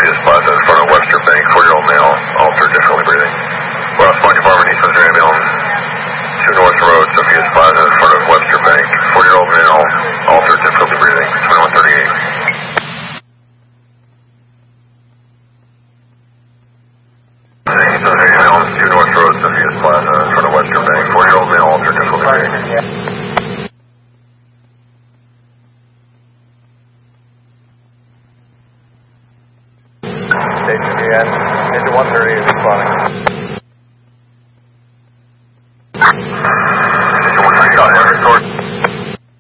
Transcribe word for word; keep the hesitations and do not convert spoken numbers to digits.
Sophia's Plaza in front of Webster Bank, four-year-old male, altered, difficulty breathing. West Point Department, East Missouri Ambulance, two North Road, Sophia's Plaza in front of Webster Bank, four-year-old male, altered, difficulty breathing, twenty-one thirty-eight. East Missouri Ambulance, two North Road, Sophia's Plaza in front of Webster Bank, four-year-old male, altered, difficulty breathing. Station V N, into one thirty is responding.